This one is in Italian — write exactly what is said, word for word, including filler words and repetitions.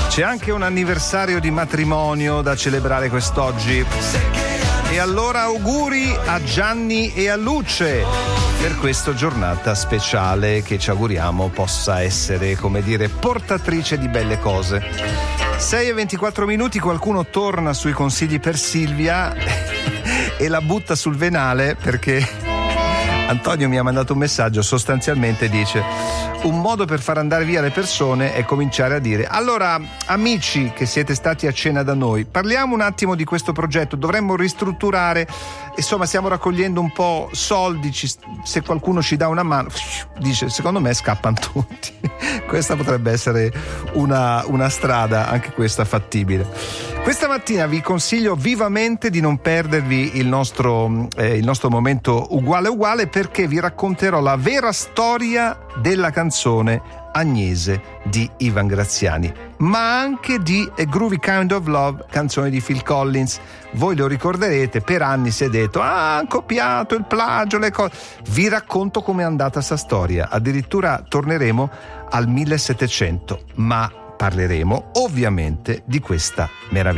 C'è anche un anniversario di matrimonio da celebrare quest'oggi. E allora auguri a Gianni e a Luce per questa giornata speciale che ci auguriamo possa essere, come dire, portatrice di belle cose. sei e ventiquattro minuti, qualcuno torna sui consigli per Silvia e la butta sul venale perché Antonio mi ha mandato un messaggio, sostanzialmente dice: un modo per far andare via le persone è cominciare a dire: allora, amici che siete stati a cena da noi, parliamo un attimo di questo progetto, dovremmo ristrutturare, insomma stiamo raccogliendo un po' soldi, ci, se qualcuno ci dà una mano, dice, secondo me scappano tutti. Questa potrebbe essere una, una strada, anche questa fattibile. Questa mattina vi consiglio vivamente di non perdervi il nostro, eh, il nostro momento uguale uguale, perché vi racconterò la vera storia della canzone Agnese di Ivan Graziani, ma anche di A Groovy Kind of Love, canzone di Phil Collins. Voi lo ricorderete, per anni si è detto: ah, hanno copiato il plagio, le cose. Vi racconto com'è andata sta storia, addirittura torneremo al millesettecento, ma parleremo ovviamente di questa meraviglia.